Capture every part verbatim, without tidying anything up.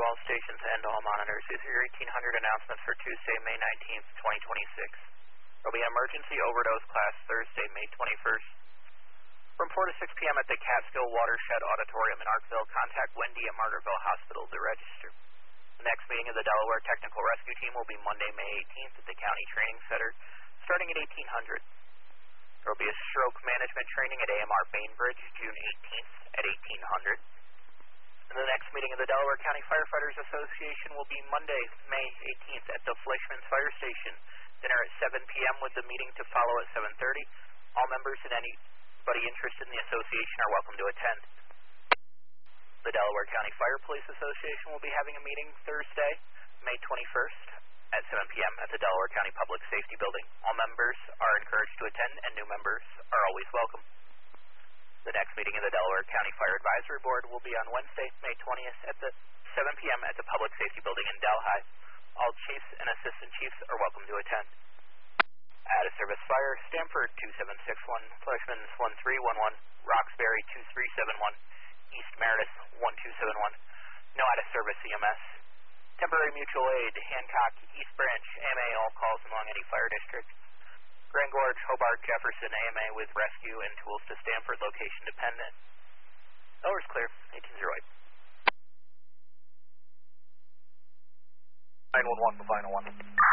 all stations and all monitors. This is your eighteen hundred announcement for Tuesday, May nineteenth, twenty twenty-six. There will be an emergency overdose class Thursday, May twenty-first. From four to six p m at the Catskill Watershed Auditorium in Arkville. Contact Wendy at Margaretville Hospital to register. The next meeting of the Delaware Technical Rescue Team will be Monday, May eighteenth at the County Training Center, starting at eighteen hundred. There will be a stroke management training at A M R Bainbridge, June eighteenth at eighteen hundred. And the next meeting of the Delaware County Firefighters Association will be Monday, May eighteenth at the Fleischman's Fire Station. Dinner at seven p m with the meeting to follow at seven thirty. All members and anybody interested in the association are welcome to attend. The Delaware County Fire Police Association will be having a meeting Thursday, May twenty-first at seven p m at the Delaware County Public Safety Building. All members are encouraged to attend, and new members are always welcome. The next meeting of the Delaware County Fire Advisory Board will be on Wednesday, May twentieth at the seven p m at the Public Safety Building in Delhi. All chiefs and assistant chiefs are welcome to attend. Addis Service Fire, Stamford two seven six one, Fleischman's one three one one, Roxbury two three seven one, East Meredith one two seven one, no Addis Service E M S. Temporary Mutual Aid, Hancock, East Branch, A M A, all calls along any fire district. Grand Gorge, Hobart, Jefferson, A M A with rescue and tools to Stamford, location dependent. Delaware clear, eighteen oh eight. nine one one, Bovina one.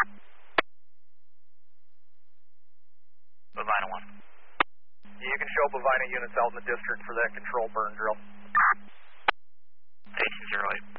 Bovina one. You can show Bovina units out in the district for that control burn drill. eighteen oh eight.